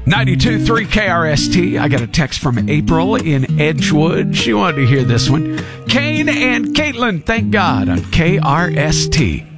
92.3 KRST. I got a text from April in Edgewood. She wanted to hear this one. Kane and Caitlin, thank God, on KRST.